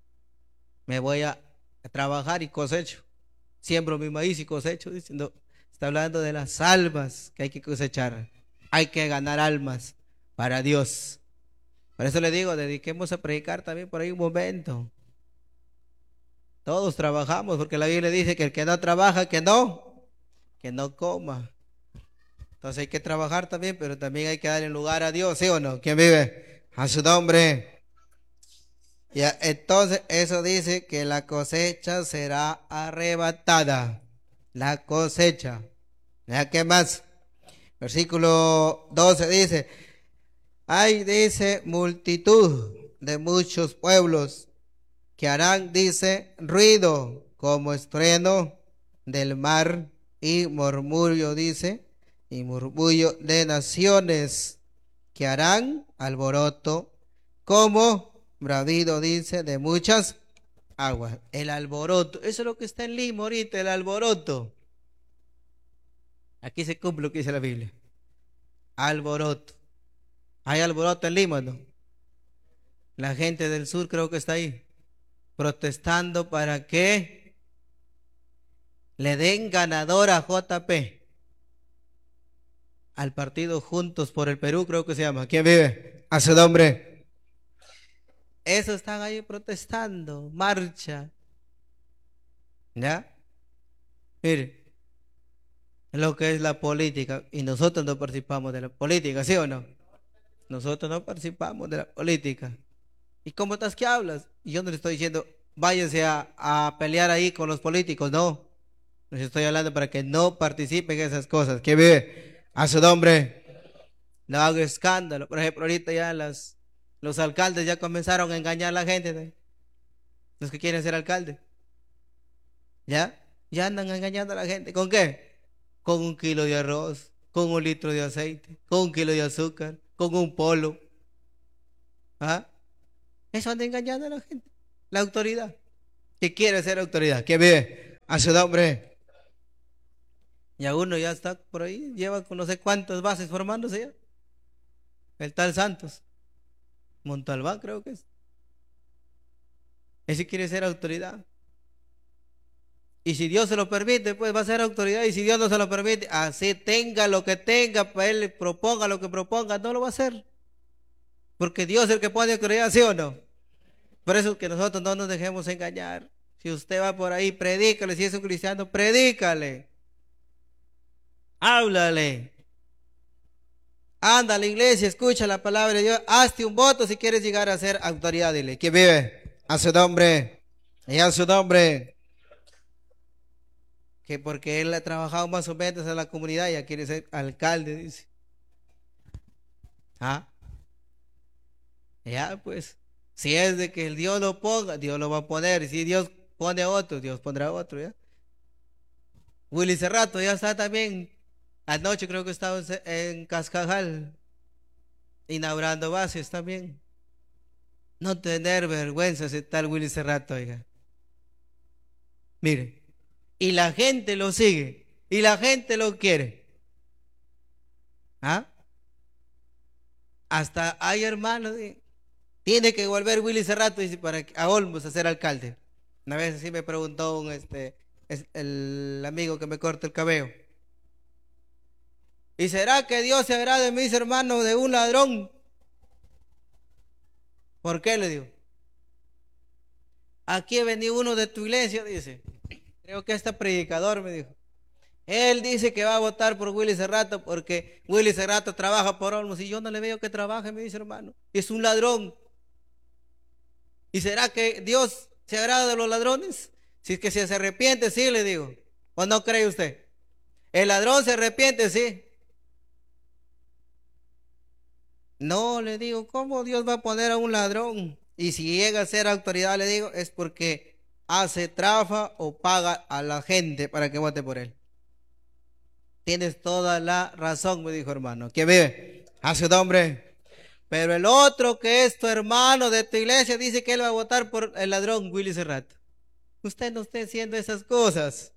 Me voy a trabajar y cosecho. Siembro mi maíz y cosecho. Diciendo, está hablando de las almas que hay que cosechar. Hay que ganar almas para Dios. Por eso le digo, dediquemos a predicar también por ahí un momento. Todos trabajamos, porque la Biblia dice que el que no trabaja, que no, que no coma. Entonces hay que trabajar también, pero también hay que darle lugar a Dios, ¿sí o no? ¿Quién vive? A su nombre. Ya, entonces eso dice que la cosecha será arrebatada. La cosecha. ¿Ya qué más? Versículo doce dice, hay, dice, multitud de muchos pueblos que harán, dice, ruido como estruendo del mar y murmullo, dice, y murmullo de naciones que harán alboroto como bramido, dice, de muchas aguas. El alboroto, eso es lo que está en Lima ahorita, el alboroto. Aquí se cumple lo que dice la Biblia. Alboroto. Hay alboroto en Lima, ¿no? La gente del sur creo que está ahí, protestando para que le den ganador a J P, al partido Juntos por el Perú, creo que se llama. ¿Quién vive? A su nombre. Esos están ahí protestando, marcha. ¿Ya? Mire, lo que es la política, y nosotros no participamos de la política, ¿sí o no? Nosotros no participamos de la política. ¿Y cómo estás que hablas? Y yo no le estoy diciendo, váyanse a, a pelear ahí con los políticos, no. Les estoy hablando para que no participen en esas cosas. ¿Qué vive? A su nombre. No haga escándalo. Por ejemplo, ahorita ya las, los alcaldes ya comenzaron a engañar a la gente, ¿no? Los que quieren ser alcalde. ¿Ya? Ya andan engañando a la gente. ¿Con qué? Con un kilo de arroz, con un litro de aceite, con un kilo de azúcar, con un polo. ¿Ah? Eso anda engañando a la gente. La autoridad. que quiere ser autoridad, que vive a su nombre. Y a uno ya está por ahí, lleva con no sé cuántas bases formándose ya. El tal Santos, Montalbán creo que es. Ese quiere ser autoridad. Y si Dios se lo permite, pues va a ser autoridad. Y si Dios no se lo permite, así tenga lo que tenga, para él proponga lo que proponga, no lo va a hacer. Porque Dios es el que pone autoridad, ¿sí o no? Por eso que nosotros no nos dejemos engañar. Si usted va por ahí, predícale. Si es un cristiano, predícale. Háblale. Anda a la iglesia, escucha la palabra de Dios. Hazte un voto si quieres llegar a ser autoridad. Dile, que vive a su nombre y a su nombre. Que porque él ha trabajado más o menos en la comunidad, ya quiere ser alcalde, dice. Ah, ya pues. Si es de que el Dios lo ponga, Dios lo va a poner. Y si Dios pone a otro, Dios pondrá a otro, ¿ya? Willy Cerrato ya está también. Anoche creo que estaba en Cascajal, inaugurando bases también. No tener vergüenza ese tal Willy Cerrato, oiga. Mire, y la gente lo sigue, y la gente lo quiere. ¿Ah? Hasta hay hermanos, tiene que volver Willy Cerrato dice, para a Olmos a ser alcalde. Una vez así me preguntó un, este, es el amigo que me corta el cabello. ¿Y será que Dios se agrada de mis hermanos de un ladrón? ¿Por qué? Le digo. Aquí venía uno de tu iglesia, dice. Creo que este predicador me dijo. Él dice que va a votar por Willy Cerrato porque Willy Cerrato trabaja por Olmos y yo no le veo que trabaje, me dice hermano. Es un ladrón. ¿Y será que Dios se agrada de los ladrones? Si es que si se arrepiente, sí, le digo. ¿O no cree usted? El ladrón se arrepiente, sí. No, le digo, ¿cómo Dios va a poner a un ladrón? Y si llega a ser autoridad, le digo, es porque hace trafa o paga a la gente para que vote por él. Tienes toda la razón, me dijo hermano. Que vive a su nombre. Pero el otro que es tu hermano de tu iglesia dice que él va a votar por el ladrón Willy Cerrato. Usted no esté haciendo esas cosas.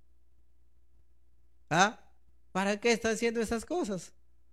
¿Ah? ¿Para qué está haciendo esas cosas?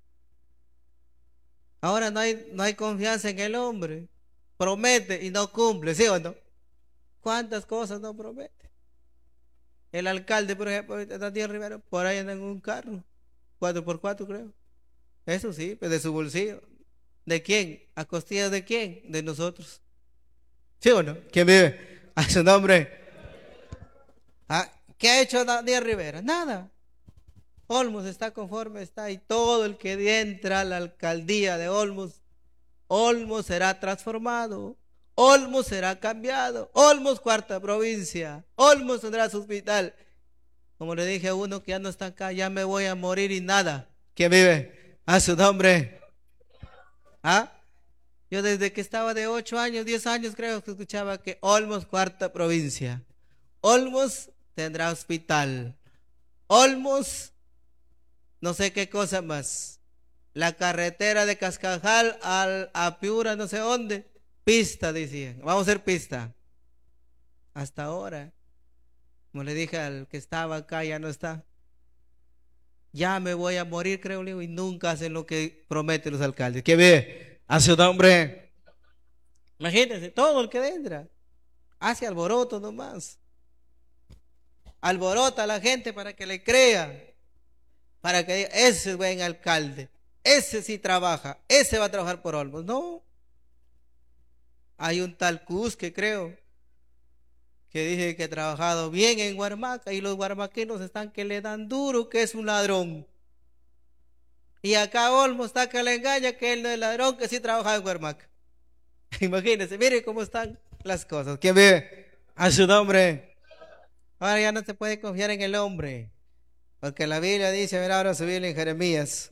Ahora no hay, no hay confianza en el hombre. Promete y no cumple, ¿sí o no? ¿Cuántas cosas no promete? El alcalde, por ejemplo, Daniel Rivera, por ahí anda en un carro. Cuatro por cuatro, creo. Eso sí, pues de su bolsillo. ¿De quién? ¿A costillas de quién? De nosotros. ¿Sí o no? ¿Quién vive? A su nombre. ¿Ah? ¿Qué ha hecho Daniel Rivera? Nada. Olmos está conforme está y todo el que entra a la alcaldía de Olmos, Olmos será transformado, Olmos será cambiado, Olmos cuarta provincia, Olmos tendrá su hospital. Como le dije a uno que ya no está acá, ya me voy a morir y nada. ¿Quién vive? A su nombre. ¿Ah? Yo desde que estaba de ocho años, diez años creo que escuchaba que Olmos cuarta provincia, Olmos tendrá hospital, Olmos no sé qué cosa más. La carretera de Cascajal al, a Piura, no sé dónde. Pista, decían. Vamos a hacer pista. Hasta ahora. Como le dije al que estaba acá, ya no está. Ya me voy a morir, creo, y nunca hacen lo que prometen los alcaldes. ¿Qué ve? A su nombre. Imagínense, todo el que entra. Hace alboroto nomás. Alborota a la gente para que le crea. Para que diga, ese es buen alcalde, ese sí trabaja, ese va a trabajar por Olmos. No, hay un tal Cusque, creo, que dice que ha trabajado bien en Guarmaca y los guarmaquinos están que le dan duro que es un ladrón. Y acá Olmos está que le engaña que él no es ladrón, que sí trabaja en Guarmaca. Imagínense, miren cómo están las cosas. ¿Quién vive? A su nombre. Ahora ya no se puede confiar en el hombre. Porque la Biblia dice, a ver ahora su Biblia en Jeremías.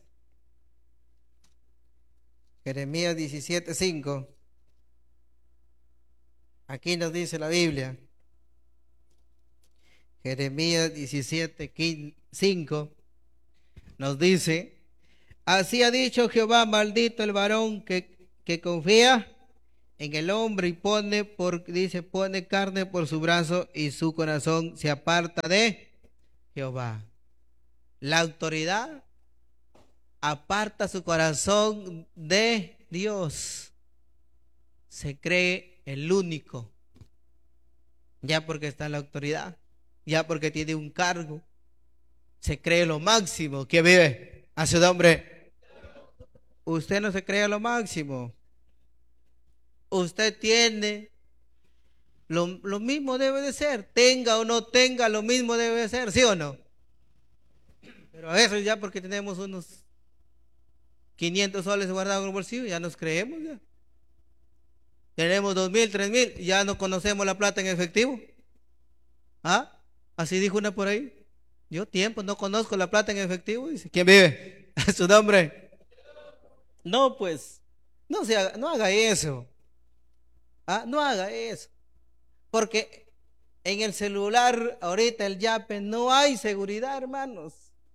Jeremías diecisiete, cinco. Aquí nos dice la Biblia. Jeremías diecisiete, cinco. Nos dice, así ha dicho Jehová, maldito el varón que, que confía en el hombre y pone por, dice, pone carne por su brazo y su corazón se aparta de Jehová. La autoridad aparta su corazón de Dios. Se cree el único. Ya porque está en la autoridad, ya porque tiene un cargo, se cree lo máximo. ¿Quién vive? A su nombre. Usted no se cree lo máximo. Usted tiene, lo, lo mismo debe de ser. Tenga o no tenga, lo mismo debe de ser, ¿sí o no? Pero a veces ya porque tenemos unos quinientos soles guardados en el bolsillo, ya nos creemos ya. Tenemos dos mil, tres mil, ya no conocemos la plata en efectivo. ¿Ah? Así dijo una por ahí. Yo tiempo no conozco la plata en efectivo. Dice, ¿quién vive? A su nombre. No, pues, no se haga, no haga eso. ¿Ah? No haga eso. Porque en el celular, ahorita el yape, no hay seguridad, hermanos.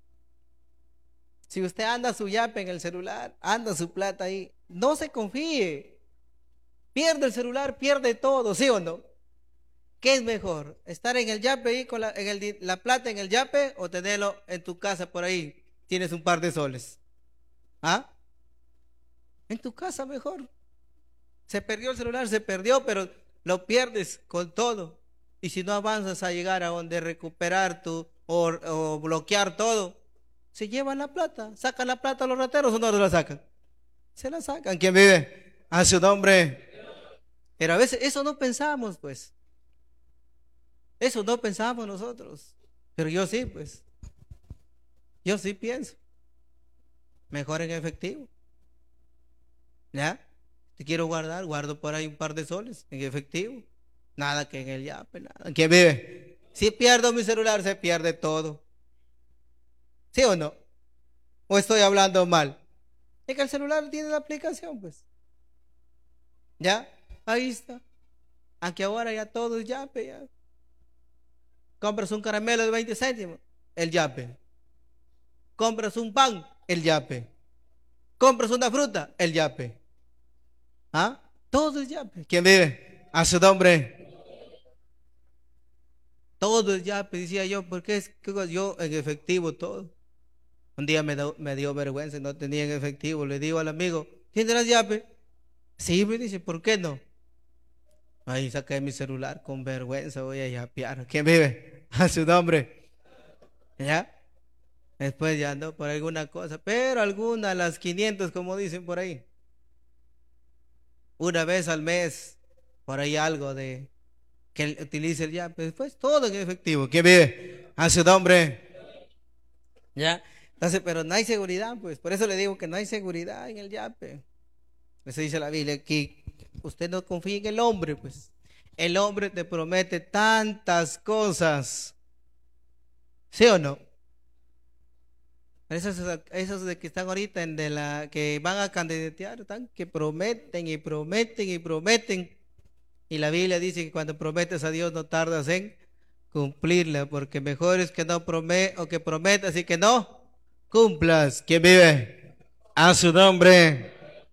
Si usted anda su yape en el celular, anda su plata ahí, no se confíe. Pierde el celular, pierde todo, ¿sí o no? ¿Qué es mejor? ¿Estar en el yape ahí con la, en el, la plata en el yape o tenerlo en tu casa por ahí? Tienes un par de soles. ¿Ah? En tu casa mejor. Se perdió el celular, se perdió, pero lo pierdes con todo. Y si no avanzas a llegar a donde recuperar tu o, o bloquear todo, se llevan la plata. ¿Sacan la plata los rateros o no la sacan? Se la sacan. ¿Quién vive? A su nombre. Pero a veces eso no pensamos, pues. Eso no pensamos nosotros. Pero yo sí, pues. Yo sí pienso. Mejor en efectivo. ¿Ya? Te quiero guardar, guardo por ahí un par de soles en efectivo. Nada que en el yape, nada. ¿Quién vive? Si pierdo mi celular, se pierde todo. ¿Sí o no? ¿O estoy hablando mal? Es que el celular tiene la aplicación, pues. ¿Ya? Ahí está. Aunque ahora ya todo es yape, ya. Compras un caramelo de veinte céntimos, el yape. Compras un pan, el yape. Compras una fruta, el yape. ¿Ah? Todo es yape. ¿Quién vive? A su nombre. Todo es yape, decía yo, porque es que yo en efectivo todo. Un día me, do, me dio vergüenza, no tenía en efectivo. Le digo al amigo, ¿tienes yape? Sí, me dice, ¿por qué no? Ahí saqué mi celular con vergüenza, voy a yapear. ¿Quién vive? A su nombre. ¿Ya? Después ya ando por alguna cosa, pero alguna, las quinientos como dicen por ahí. Una vez al mes, por ahí algo de que utilice el yape. Después todo en efectivo. ¿Quién vive? A su nombre. ¿Ya? Entonces, pero no hay seguridad, pues. Por eso le digo que no hay seguridad en el yape. Eso dice la Biblia aquí. Usted no confía en el hombre, pues. El hombre te promete tantas cosas. ¿Sí o no? Esos, esos de que están ahorita en de la que van a candidatear, están que prometen y prometen y prometen. Y la Biblia dice que cuando prometes a Dios no tardas en cumplirla, porque mejor es que no prometas o que prometas y que no cumplas. ¿Quién vive? A su nombre.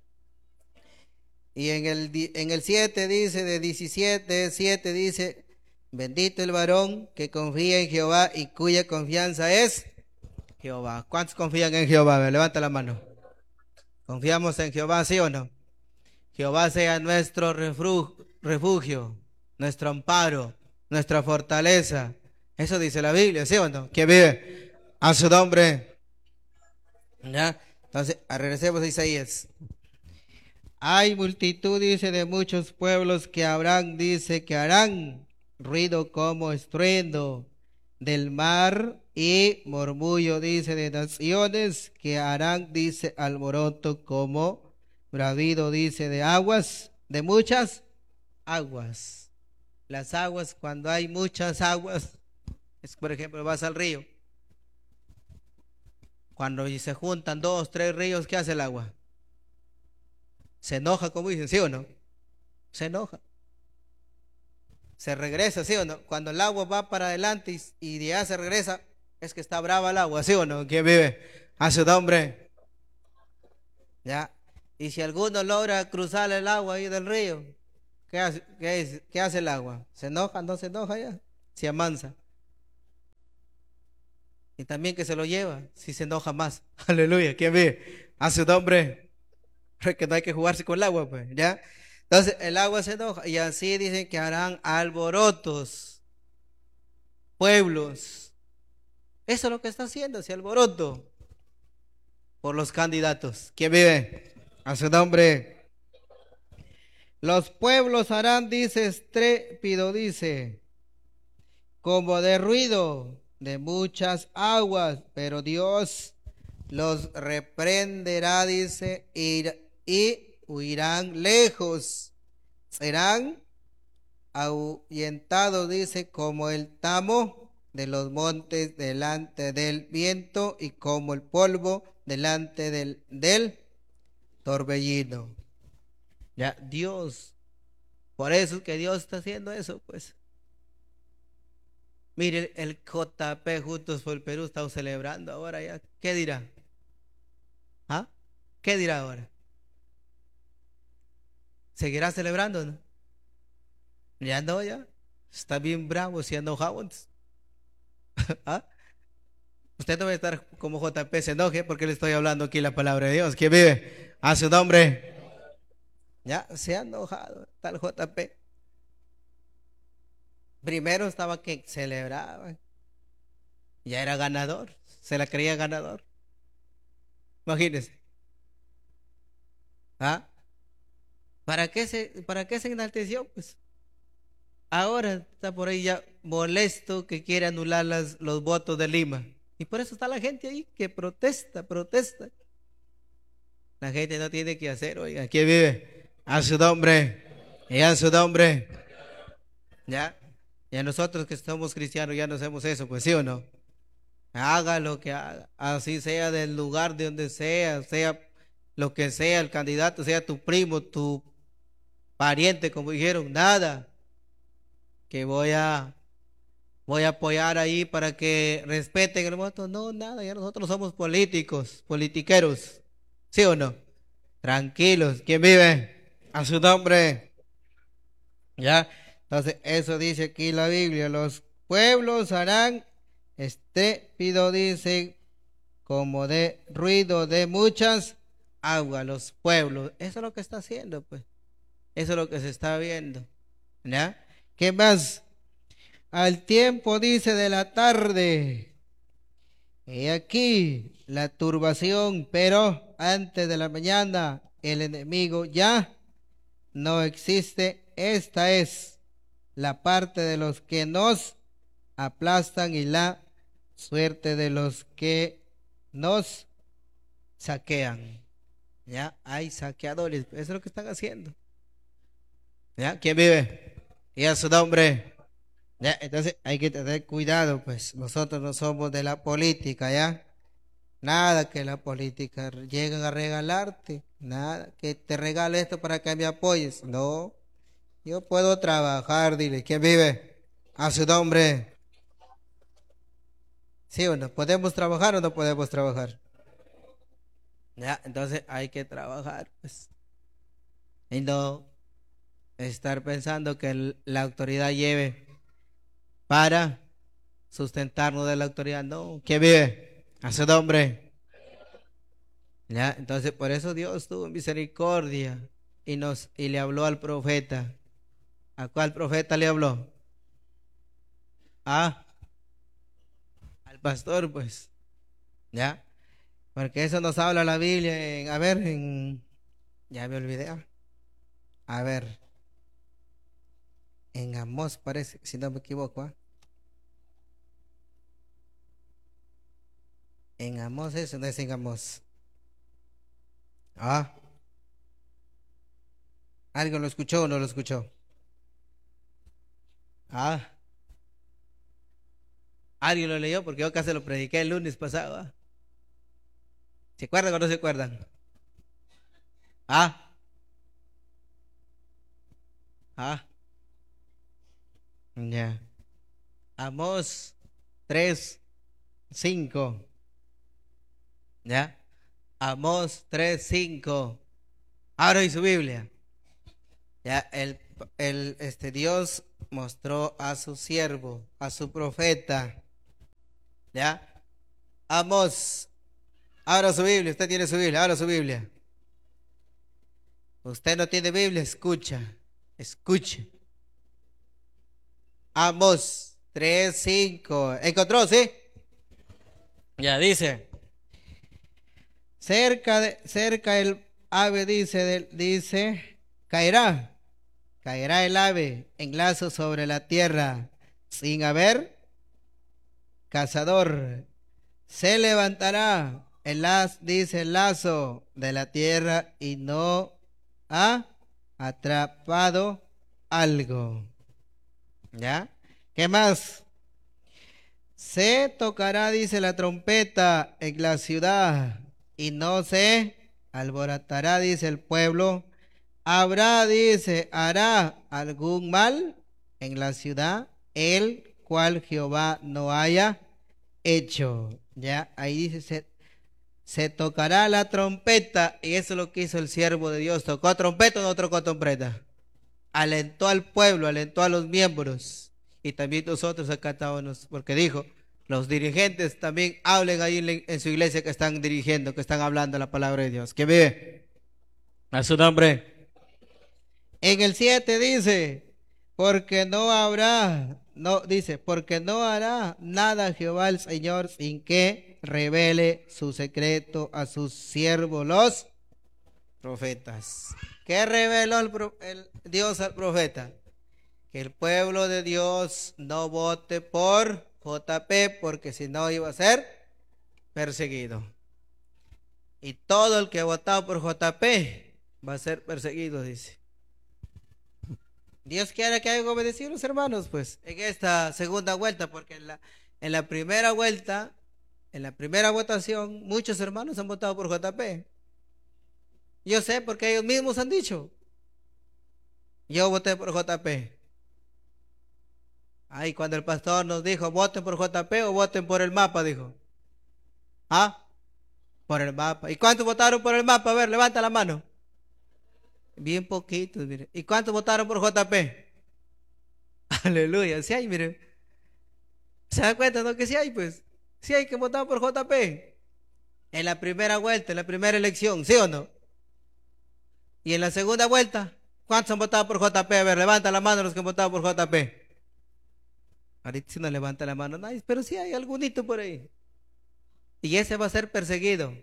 Y en el, en el siete dice, de diecisiete, siete dice, bendito el varón que confía en Jehová y cuya confianza es Jehová. ¿Cuántos confían en Jehová? Me levanta la mano. ¿Confiamos en Jehová, sí o no? Jehová sea nuestro refugio, nuestro amparo, nuestra fortaleza. Eso dice la Biblia, ¿sí o no? ¿Quién vive? A su nombre. ¿Ya? Entonces, regresemos a Isaías. Hay multitud, dice, de muchos pueblos que habrán, dice, que harán ruido como estruendo del mar y murmullo, dice, de naciones que harán, dice, alboroto como bravido, dice, de aguas, de muchas aguas. Las aguas, cuando hay muchas aguas, es, por ejemplo, vas al río. Cuando se juntan dos, tres ríos, ¿qué hace el agua? Se enoja, como dicen, ¿sí o no? Se enoja. Se regresa, ¿sí o no? Cuando el agua va para adelante y, y ya se regresa, es que está brava el agua, ¿sí o no? ¿Quién vive? A su nombre. ¿Ya? Y si alguno logra cruzar el agua ahí del río, ¿qué hace, qué, es- qué hace el agua? ¿Se enoja? ¿No se enoja ya? Se amansa. Y también que se lo lleva, si se enoja más. Aleluya, ¿quién vive? A su nombre. Que no hay que jugarse con el agua, pues, ¿ya? Entonces, el agua se enoja. Y así dicen que harán alborotos, pueblos. Eso es lo que está haciendo, ese alboroto por los candidatos. ¿Quién vive? A su nombre. Los pueblos harán, dice, estrépito, dice, como de ruido de muchas aguas, pero Dios los reprenderá, dice, ir- y huirán lejos. Serán ahuyentados, dice, como el tamo de los montes delante del viento y como el polvo delante del, del torbellino. Ya, Dios, por eso es que Dios está haciendo eso, pues. Mire, el J P Juntos por el Perú está celebrando ahora ya. ¿Qué dirá? ¿Ah? ¿Qué dirá ahora? ¿Seguirá celebrando, no? Ya no, ya. Está bien bravo, si enojado. ¿Ah? Usted no va a estar como J P se enoje porque le estoy hablando aquí la palabra de Dios. ¿Quién vive? A su nombre. Ya se ha enojado tal J P. Primero estaba que celebraba. Ya era ganador. Se la creía ganador. Imagínese. ¿Ah? ¿Para qué se, para qué se enalteció? Pues ahora está por ahí ya molesto que quiere anular las, los votos de Lima. Y por eso está la gente ahí que protesta, protesta. La gente no tiene que hacer, oiga, ¿quién vive? A su nombre. Y a su nombre. ¿Ya? Y a nosotros que somos cristianos ya no hacemos eso, pues sí o no. Haga lo que haga, así sea del lugar de donde sea, sea lo que sea el candidato, sea tu primo, tu pariente, como dijeron, nada, que voy a voy a apoyar ahí para que respeten el voto. No, nada, ya nosotros somos políticos, politiqueros, ¿sí o no? Tranquilos, ¿quién vive? A su nombre, ¿ya? Entonces, eso dice aquí la Biblia, los pueblos harán estrépito, dice, como de ruido de muchas aguas, los pueblos. Eso es lo que está haciendo, pues. Eso es lo que se está viendo. ¿Ya? ¿Qué más? Al tiempo, dice, de la tarde. Y aquí la turbación, pero antes de la mañana el enemigo ya no existe. Esta es la parte de los que nos aplastan y la suerte de los que nos saquean. Ya hay saqueadores, eso es lo que están haciendo. ¿Ya? ¿Quién vive? Y a su nombre. ¿Ya? Entonces hay que tener cuidado, pues nosotros no somos de la política, ¿ya? Nada que la política lleguen a regalarte, nada que te regale esto para que me apoyes. No, yo puedo trabajar, dile, ¿quién vive? A su nombre. ¿Sí o no? ¿Podemos trabajar o no podemos trabajar? Ya, entonces hay que trabajar, pues. Y no estar pensando que el- la autoridad lleve para sustentarnos de la autoridad. No, ¿quién vive? A su nombre. Ya, entonces por eso Dios tuvo misericordia y nos y le habló al profeta. ¿A cuál profeta le habló? Ah, al pastor, pues. Ya, porque eso nos habla la Biblia en, a ver, en, ya me olvidé. ah, A ver, en Amós parece, si no me equivoco. ah. En Amós eso no es en Amós. Ah, ¿alguien lo escuchó o no lo escuchó? Ah, alguien lo leyó porque yo casi lo prediqué el lunes pasado. ah. ¿Se acuerdan o no se acuerdan? Ah, ah, ya. Amós tres cinco. ¿Ya? Amós tres cinco. Ahora en su Biblia. Ya, el el, este Dios mostró a su siervo, a su profeta, ¿ya? Amós, abra su Biblia, usted tiene su Biblia, abra su Biblia. Usted no tiene Biblia, escucha, escuche. Amós tres, cinco, ¿encontró, sí? Ya dice, cerca de, cerca el ave dice, del- dice, caerá, caerá el ave en lazo sobre la tierra, sin haber cazador. Se levantará el lazo, dice el lazo de la tierra y no ha atrapado algo. ¿Ya? ¿Qué más? Se tocará, dice la trompeta en la ciudad y no se alborotará, dice el pueblo. Habrá, dice, hará algún mal en la ciudad, el cual Jehová no haya hecho. Ya, ahí dice, se, se tocará la trompeta, y eso es lo que hizo el siervo de Dios. ¿Tocó trompeta o no tocó trompeta? Alentó al pueblo, alentó a los miembros, y también nosotros acá estábamos, porque dijo, los dirigentes también hablen ahí en, la- en su iglesia que están dirigiendo, que están hablando la palabra de Dios. ¿Quién vive? A su nombre. En el siete dice, porque no habrá, no, dice, porque no hará nada Jehová el Señor sin que revele su secreto a sus siervos los profetas. ¿Qué reveló el, pro- el Dios al profeta? Que el pueblo de Dios no vote por J P, porque si no iba a ser perseguido. Y todo el que ha votado por J P va a ser perseguido, dice. Dios quiere que haya obedecido los hermanos, pues, en esta segunda vuelta, porque en la, en la primera vuelta, en la primera votación, muchos hermanos han votado por J P. Yo sé porque ellos mismos han dicho, yo voté por J P. Ahí cuando el pastor nos dijo, voten por J P o voten por el mapa, dijo. ¿Ah? Por el mapa. ¿Y cuántos votaron por el mapa? A ver, levanta la mano. Bien poquitos, mire. ¿Y cuántos votaron por J P? Aleluya, sí hay, mire. ¿Se da cuenta, no? Que sí hay, pues. Sí hay que votar por J P. En la primera vuelta, en la primera elección, ¿sí o no? Y en la segunda vuelta, ¿cuántos han votado por J P? A ver, levanta la mano los que han votado por J P. Ahorita si no levanta la mano nadie, pero sí hay algunito por ahí. Y ese va a ser perseguido.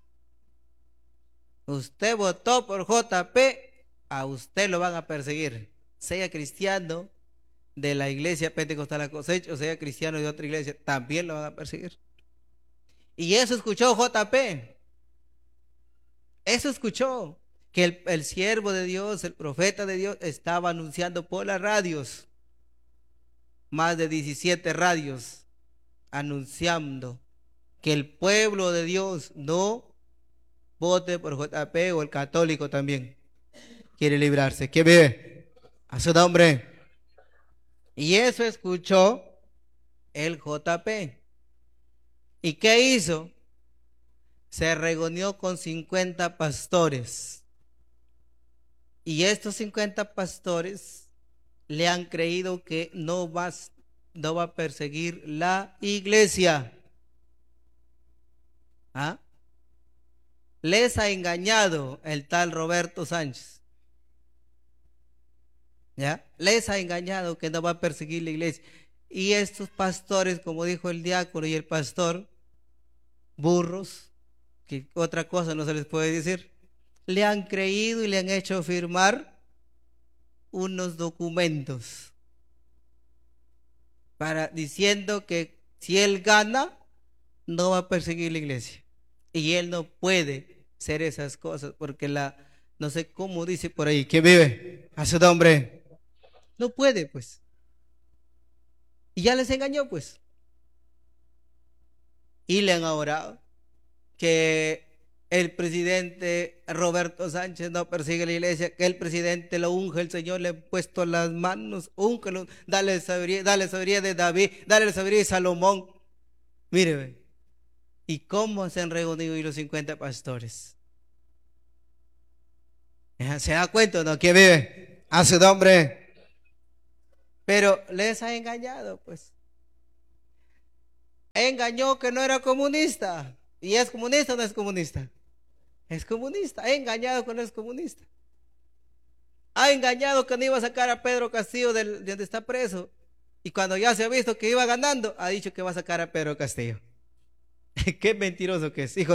Usted votó por J P, a usted lo van a perseguir. Sea cristiano de la iglesia Pentecostal La Cosecha o sea cristiano de otra iglesia, también lo van a perseguir. Y eso escuchó J P. Eso escuchó. Que el, el siervo de Dios, el profeta de Dios, estaba anunciando por las radios. Más de diecisiete radios anunciando que el pueblo de Dios no vote por J P o el católico también quiere librarse. ¿Quién vive? A su nombre. Y eso escuchó el J P. ¿Y qué hizo? Se reunió con cincuenta pastores. Y estos cincuenta pastores le han creído que no va, no va a perseguir la iglesia. ¿Ah? Les ha engañado el tal Roberto Sánchez. ¿Ya? Les ha engañado que no va a perseguir la iglesia. Y estos pastores, como dijo el diácono y el pastor, burros, que otra cosa no se les puede decir, le han creído y le han hecho firmar unos documentos para diciendo que si él gana, no va a perseguir la iglesia. Y él no puede hacer esas cosas porque la, no sé cómo dice por ahí, que vive a su nombre. No puede, pues. Y ya les engañó, pues. Y le han orado que el presidente Roberto Sánchez no persigue la iglesia, que el presidente lo unge, el Señor le ha puesto las manos, úngelo, dale sabiduría, dale sabiduría de David, dale sabiduría de Salomón. Mire, ¿y cómo se han reunido hoy los cincuenta pastores? ¿Se da cuenta o no? ¿Quién vive? a su nombre. Pero les ha engañado, pues. Engañó que no era comunista. ¿Y es comunista o no es comunista? Es comunista. Ha engañado que no es comunista. Ha engañado que no iba a sacar a Pedro Castillo del, de donde está preso. Y cuando ya se ha visto que iba ganando, ha dicho que va a sacar a Pedro Castillo. Qué mentiroso que es, hijo.